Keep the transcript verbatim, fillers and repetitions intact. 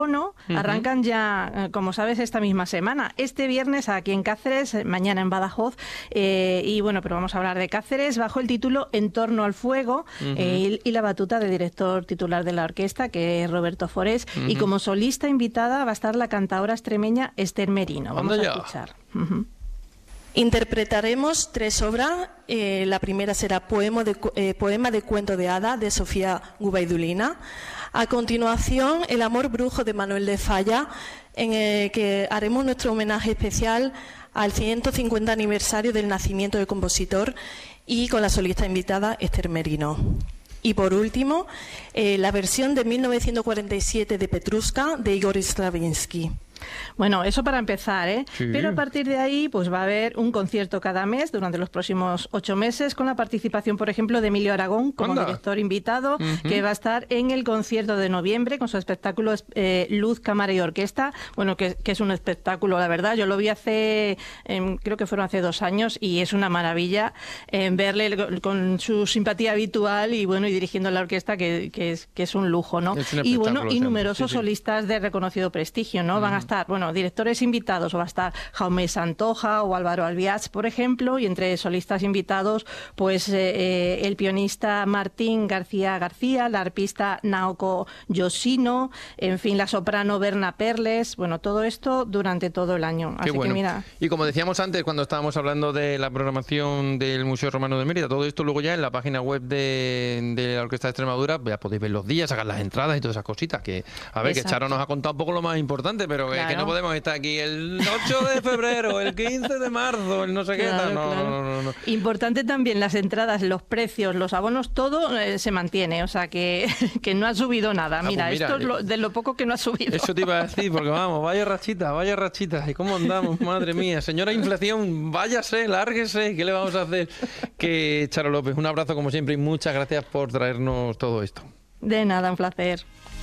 ¿no? Uh-huh. Arrancan ya, como sabes, esta misma semana. Este viernes aquí en Cáceres, mañana en Badajoz. Eh, y bueno, pero vamos a hablar de Cáceres bajo el título En torno al fuego, uh-huh. eh, y, y la batuta del director titular de la orquesta, que es Roberto Forés. Uh-huh. Y como solista invitada va a estar la cantadora extremeña Esther Merino. Vamos a escuchar. Uh-huh. Interpretaremos tres obras. Eh, la primera será Poema de, eh, Poema de Cuento de Hada, de Sofía Gubaidulina. A continuación, El amor brujo, de Manuel de Falla, en el que haremos nuestro homenaje especial al ciento cincuenta aniversario del nacimiento del compositor, y con la solista invitada Esther Merino. Y por último, eh, la versión de mil novecientos cuarenta y siete de Petrushka, de Igor Stravinsky. Bueno, eso para empezar, ¿eh? Sí. Pero a partir de ahí pues va a haber un concierto cada mes durante los próximos ocho meses, con la participación, por ejemplo, de Emilio Aragón como Anda. director invitado, uh-huh. que va a estar en el concierto de noviembre con su espectáculo eh, Luz, Cámara y Orquesta. Bueno, que, que es un espectáculo, la verdad. Yo lo vi hace, eh, creo que fueron hace dos años, y es una maravilla eh, verle con su simpatía habitual y bueno, y dirigiendo la orquesta, que, que, es, que es un lujo, ¿no? Y bueno, y numerosos sí, sí. solistas de reconocido prestigio, ¿no? Uh-huh. Van a estar, bueno, directores invitados, o va a estar Jaume Santoja o Álvaro Albiach, por ejemplo, y entre solistas invitados, pues eh, el pianista Martín García García, la arpista Naoko Yoshino, en fin, la soprano Berna Perles, bueno, todo esto durante todo el año. Así Qué bueno. que mira. Y como decíamos antes, cuando estábamos hablando de la programación del Museo Romano de Mérida, todo esto luego ya en la página web de, de la Orquesta de Extremadura, ya podéis ver los días, sacar las entradas y todas esas cositas, que a ver, Exacto. que Charo nos ha contado un poco lo más importante, pero claro. que, que no podemos estar aquí el ocho de febrero, el quince de marzo, el no sé claro, qué. No, claro. no, no, no. Importante también las entradas, los precios, los abonos, todo eh, se mantiene, o sea que, que no ha subido nada. Ah, mira, pues mira, esto es lo, de lo poco que no ha subido. Eso te iba a decir, porque vamos, vaya rachita, vaya rachita. ¿Y cómo andamos? Madre mía, señora inflación, váyase, lárguese, ¿qué le vamos a hacer? Que Charo López, un abrazo como siempre y muchas gracias por traernos todo esto. De nada, un placer.